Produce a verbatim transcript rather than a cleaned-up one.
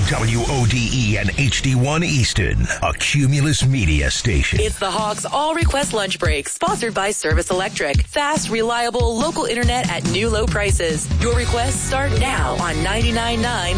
W O D E and H D one Easton, a Cumulus Media station. It's the Hawks All Request Lunch Break, sponsored by Service Electric. Fast, reliable, local internet at new low prices. Your requests start now on ninety-nine point nine